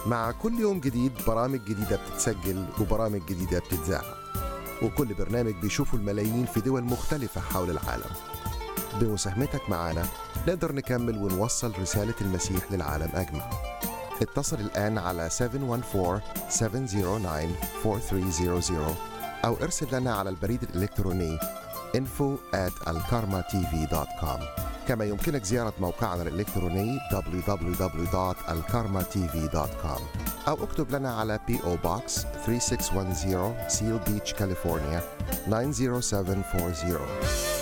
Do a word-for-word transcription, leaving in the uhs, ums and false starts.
مع كل يوم جديد برامج جديدة بتتسجل وبرامج جديدة بتتذاع، وكل برنامج بيشوفه الملايين في دول مختلفة حول العالم. بمساهمتك معنا نقدر نكمل ونوصل رسالة المسيح للعالم أجمع. اتصل الآن على سبعة واحد أربعة سبعة صفر تسعة أربعة ثلاثة صفر صفر أو ارسل لنا على البريد الإلكتروني info at alkarma t v dot com. كما يمكنك زيارة موقعنا الإلكتروني دبليو دبليو دبليو دوت alkarma t v dot com أو اكتب لنا على بي أو Box ثلاثة ستة واحد صفر Seal Beach, كاليفورنيا تسعة صفر سبعة أربعة صفر.